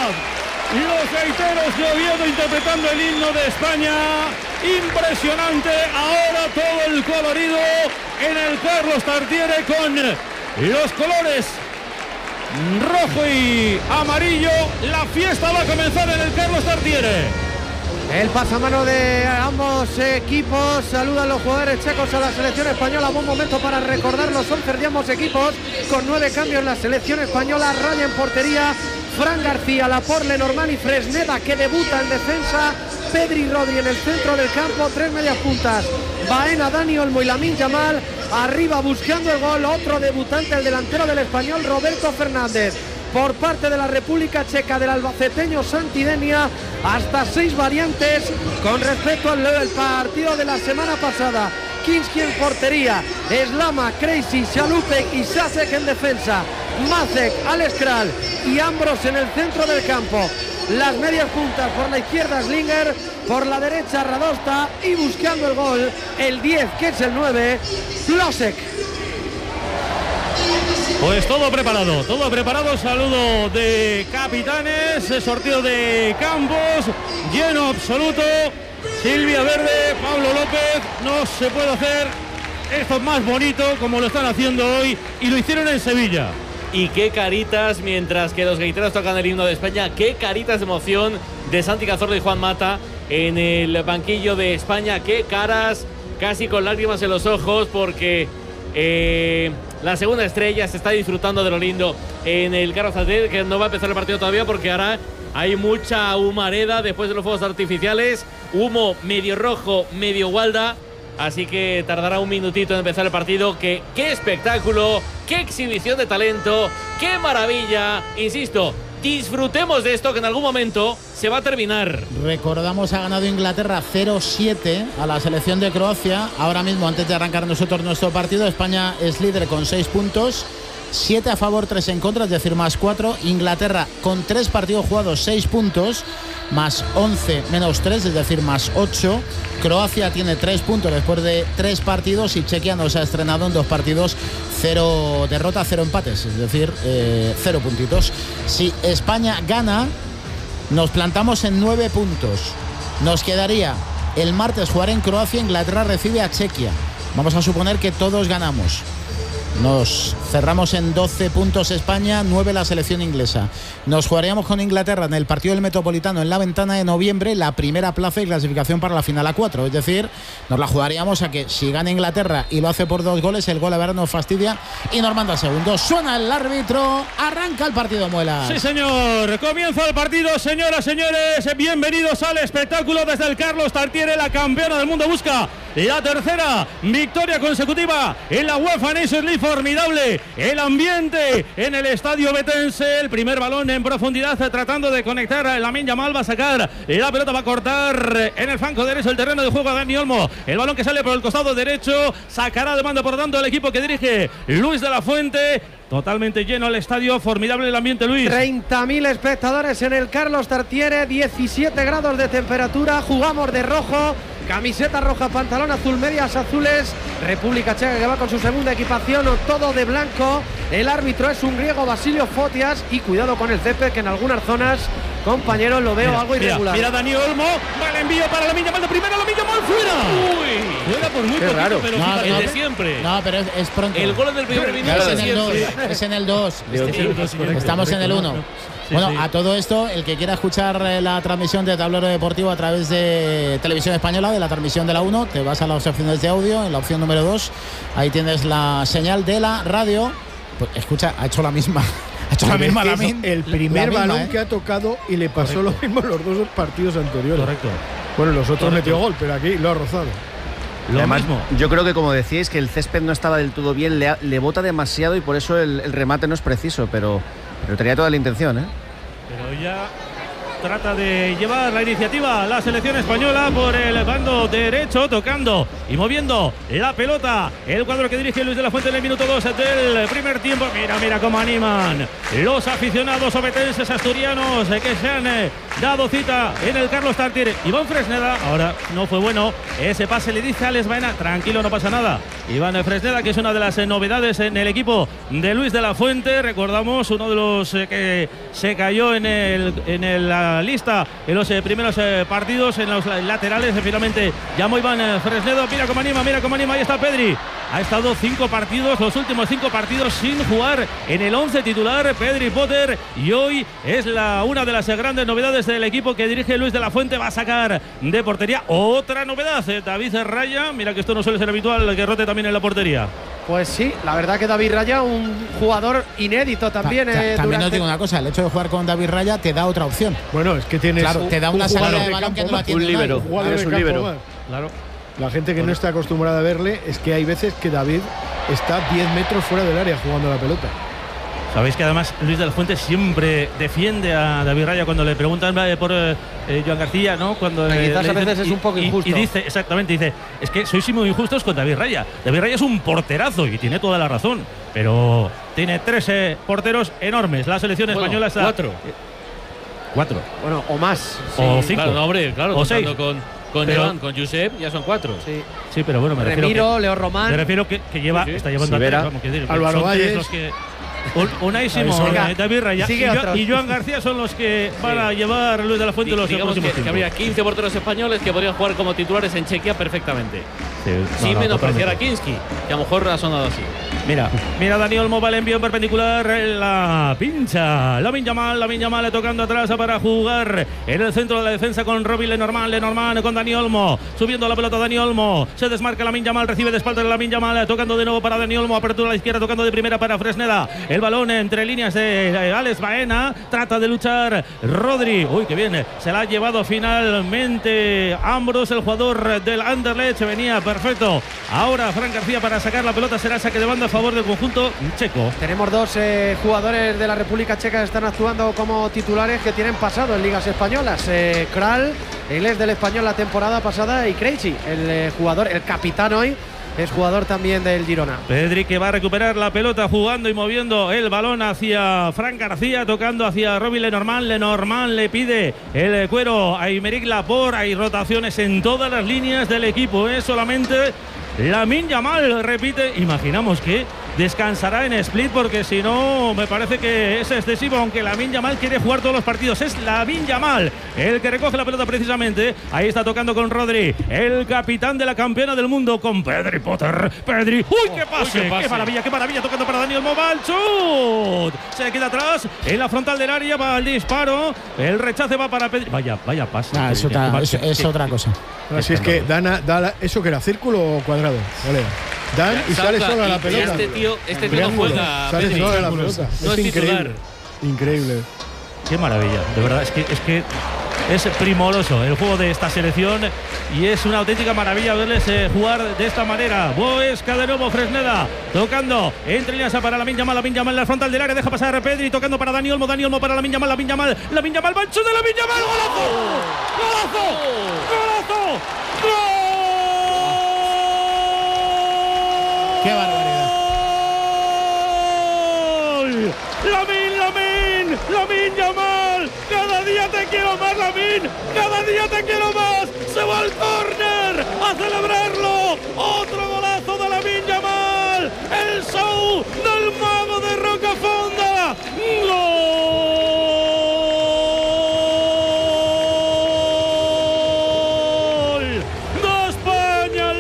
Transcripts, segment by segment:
Los gaiteros de Oviedo interpretando el himno de España. Impresionante. Ahora todo el colorido en el Carlos Tartiere con los colores rojo y amarillo. La fiesta va a comenzar en el Carlos Tartiere. El pasamano de ambos equipos. Saludan los jugadores checos a la selección española. Buen momento para recordar los 11 de ambos equipos. Con 9 cambios la selección española. Raya en portería Fran García, Laporte, Lenormand y Fresneda, que debuta en defensa. Pedri y Rodri en el centro del campo. 3 medias puntas, Baena, Dani Olmo y Lamine Yamal. Arriba buscando el gol, otro debutante, el delantero del Español, Roberto Fernández. Por parte de la República Checa, del albaceteño Santidenia, hasta 6 variantes con respecto al partido de la semana pasada. Kinski en portería, Slama, Crazy, Chalupek y Sasek en defensa, Macek, Alex Kral y Ambros en el centro del campo. Las medias puntas, por la izquierda Slinger, por la derecha Radosta y buscando el gol, el 10, que es el 9, Plosek. Pues todo preparado, saludo de capitanes, sorteo de campos, lleno absoluto. Silvia Verde, Pablo López, no se puede hacer esto más bonito como lo están haciendo hoy y lo hicieron en Sevilla. Y qué caritas, mientras que los gaiteros tocan el himno de España, qué caritas de emoción de Santi Cazorla y Juan Mata en el banquillo de España, qué caras, casi con lágrimas en los ojos, porque la segunda estrella se está disfrutando de lo lindo en el Carlos Tartiere, que no va a empezar el partido todavía porque ahora hay mucha humareda después de los fuegos artificiales, humo medio rojo, medio gualda, así que tardará un minutito en empezar el partido. ¡Qué espectáculo! ¡Qué exhibición de talento! ¡Qué maravilla! Insisto, disfrutemos de esto, que en algún momento se va a terminar. Recordamos, ha ganado Inglaterra 0-7 a la selección de Croacia. Ahora mismo, antes de arrancar nosotros nuestro partido, España es líder con 6 puntos. 7 a favor, 3 en contra, es decir, más 4. Inglaterra con 3 partidos jugados, 6 puntos, más 11 menos 3, es decir, más 8. Croacia tiene 3 puntos después de 3 partidos y Chequia no se ha estrenado en 2 partidos, 0 derrotas, 0 empates, es decir, 0 puntitos. Si España gana, nos plantamos en 9 puntos. Nos quedaría el martes jugar en Croacia, Inglaterra recibe a Chequia. Vamos a suponer que todos ganamos. Nos cerramos en 12 puntos España, 9 la selección inglesa. Nos jugaríamos con Inglaterra en el partido del Metropolitano en la ventana de noviembre, la primera plaza y clasificación para la final a 4. Es decir, nos la jugaríamos a que si gana Inglaterra y lo hace por 2 goles, el gol a ver nos fastidia y nos manda segundos. Suena el árbitro, arranca el partido, Muelas. Sí, señor, comienza el partido, señoras, señores. Bienvenidos al espectáculo desde el Carlos Tartiere. La campeona del mundo busca la tercera victoria consecutiva en la UEFA Nations League. Formidable el ambiente en el estadio betense. El primer balón en profundidad tratando de conectar a Lamine Yamal. Va a sacar la pelota, va a cortar en el flanco derecho el terreno de juego a Dani Olmo. El balón que sale por el costado derecho sacará de banda, por tanto, el equipo que dirige Luis de la Fuente. Totalmente lleno el estadio, formidable el ambiente, Luis. 30.000 espectadores en el Carlos Tartiere, 17 grados de temperatura, jugamos de rojo, camiseta roja, pantalón azul, medias azules. República Checa que va con su segunda equipación, todo de blanco. El árbitro es un griego, Basilio Fotias, y cuidado con el césped, que en algunas zonas, compañeros, lo veo algo irregular. Mira Dani Olmo, va el envío para Lamine Yamal de primera, Lamine Yamal fuera. Uy, fuera por muy poquito, raro. pero No, el de siempre. No, pero es pronto. El gol del primer minuto Es de en el 2. siempre. Es en el 2. correcto. Estamos en el 1. Sí, bueno, sí. a todo esto, el que quiera escuchar la transmisión de Tablero Deportivo a través de Televisión Española, de la transmisión de la 1, te vas a las opciones de audio, en la opción número 2, ahí tienes la señal de la radio. Pues escucha, ha hecho la misma. Ha hecho la misma Lamine. El primer La misma, balón que ha tocado y le pasó lo mismo en los 2 partidos anteriores. Correcto. Bueno, los otros metió gol, pero aquí lo ha rozado. Lo Además, mismo. yo creo que, como decíais, que el césped no estaba del todo bien, le bota demasiado y por eso el remate no es preciso, pero tenía toda la intención, ¿eh? Pero ya trata de llevar la iniciativa la selección española por el bando derecho, tocando y moviendo la pelota. El cuadro que dirige Luis de la Fuente en el minuto 2 del primer tiempo. Mira cómo animan los aficionados obetenses asturianos que se han dado cita en el Carlos Tartiere. Iván Fresneda, ahora no fue bueno ese pase, le dice a Alex Baena, tranquilo, no pasa nada. Iván Fresneda, que es una de las novedades en el equipo de Luis de la Fuente, recordamos, uno de los que se cayó en la lista en los primeros partidos, en los laterales. Finalmente llamó Iván Fresneda. Mira cómo anima, ahí está Pedri. Ha estado 5 partidos, los últimos 5 partidos sin jugar en el 11 titular Pedri Potter, y hoy es una de las grandes novedades del equipo que dirige Luis de la Fuente. Va a sacar de portería otra novedad, David Raya. Mira que esto no suele ser habitual, que rote también en la portería. Pues sí, la verdad que David Raya, un jugador inédito también. También os digo una cosa, el hecho de jugar con David Raya te da otra opción. Bueno, es que tienes. Claro, te da una salida de balón que no la tiene. Un líbero. Es un líbero. Claro. La gente que no está acostumbrada a verle, es que hay veces que David está 10 metros fuera del área jugando la pelota. Sabéis que además Luis de la Fuente siempre defiende a David Raya cuando le preguntan por Joan García, ¿no? Cuando quizás a veces es un poco injusto. Y dice, exactamente, es que sois muy injustos con David Raya. David Raya es un porterazo y tiene toda la razón, pero tiene 3 porteros enormes. La selección española está… 4. 4. Bueno, o más. O 5. Claro, no, hombre, claro, o 6. Con Joan, con Josep, ya son 4. Sí, pero bueno, me Remiro, Leo Román. Me refiero que lleva, está llevando a 3, vamos, que decir, Álvaro Valles. los que Unai Simón, David Raya y Joan García son los que van a llevar Luis de la Fuente los próximos que tiempos. habría 15 porteros españoles que podrían jugar como titulares en Chequia perfectamente. Sin menospreciar a Kinski, que a lo mejor ha sonado así. Mira Dani Olmo, va el envío en perpendicular, la pincha. Lamine Yamal tocando atrás para jugar en el centro de la defensa con Robin Lenormand con Dani Olmo. Subiendo la pelota Dani Olmo. Se desmarca Lamine Yamal, recibe de espalda de Lamine Yamal, tocando de nuevo para Dani Olmo. Apertura a la izquierda, tocando de primera para Fresneda. El balón entre líneas de Alex Baena. Trata de luchar Rodri. Uy, qué bien. Se la ha llevado finalmente Ambrose, el jugador del Anderlecht. Venía perfecto. Ahora Fran García para sacar la pelota. Será saque de banda a favor del conjunto checo. Tenemos 2 jugadores de la República Checa que están actuando como titulares, que tienen pasado en ligas españolas. Kral, él es del Español la temporada pasada, y Krejci, el jugador, el capitán hoy, es jugador también del Girona. Pedri, que va a recuperar la pelota jugando y moviendo el balón hacia Fran García, tocando hacia Robin Lenormand. Lenormand le pide el cuero a Aymeric Laporte. Hay rotaciones en todas las líneas del equipo, solamente Lamine Yamal repite. Imaginamos que descansará en Split, porque si no me parece que es excesivo, aunque Lamine Yamal quiere jugar todos los partidos. Es Lamine Yamal el que recoge la pelota precisamente. Ahí está tocando con Rodri, el capitán de la campeona del mundo, con Pedri Potter. Pedri, ¡uy, qué pase! ¡Qué maravilla! Tocando para Daniel Moval, ¡chut! Se queda atrás, en la frontal del área va el disparo, el rechace va para Pedri. Vaya pase. Es otra cosa. Así es que da ¿eso que era círculo o cuadrado? Vale. Dan y sale solo a la pelota. Este tío no juega. Sale solo a la pelota. No es titular. Increíble. Qué maravilla, de verdad, es que es primoroso el juego de esta selección y es una auténtica maravilla verles jugar de esta manera. Boesca de nuevo, Fresneda tocando entre líneas para Lamine Yamal en la frontal del área, deja pasar a Pedri, tocando para Dani Olmo para Lamine Yamal, Mancho de Lamine Yamal, ¡golazo! ¡Gol! ¡Qué barbaridad! ¡Lamine Yamal! ¡Cada día te quiero más, Lamine! ¡Cada día te quiero más! ¡Se va al córner a celebrarlo! ¡Otro golazo de Lamine Yamal! ¡El show del mago de Rocafonda! ¡Gol! ¡De España,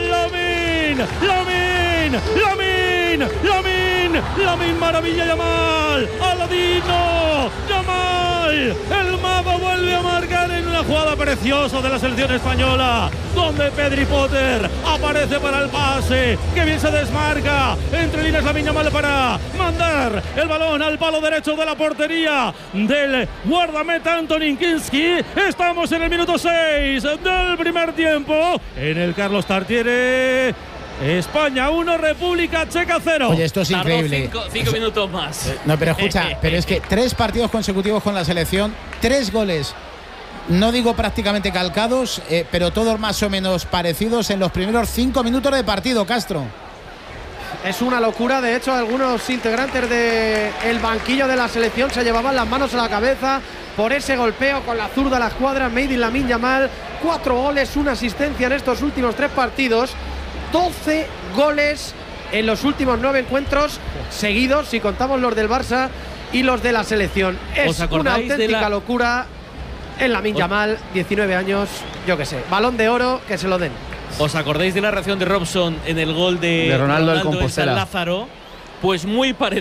Lamine, maravilla Yamal, Aladino, Yamal, el mago vuelve a marcar en una jugada preciosa de la selección española, donde Pedri Potter aparece para el pase, que bien se desmarca, entre líneas Lamine Yamal para mandar el balón al palo derecho de la portería del guardameta Antonín Kinski. Estamos en el minuto 6 del primer tiempo, en el Carlos Tartiere. España 1, República Checa 0. Oye, esto es increíble. 5 minutos más. No, pero escucha, pero es que 3 partidos consecutivos con la selección, 3 goles no digo prácticamente calcados, pero todos más o menos parecidos en los primeros 5 minutos de partido, Castro. Es una locura, de hecho algunos integrantes del banquillo de la selección se llevaban las manos a la cabeza por ese golpeo con la zurda a la escuadra. Made in Lamine Yamal, 4 goles, 1 asistencia en estos últimos 3 partidos, 12 goles en los últimos 9 encuentros seguidos, si contamos los del Barça y los de la selección. Es una auténtica locura en Lamine Yamal, 19 años, yo qué sé, Balón de Oro, que se lo den. ¿Os acordáis de la reacción de Robson en el gol de Ronaldo el en San Compostela? Lázaro? Pues muy parecido.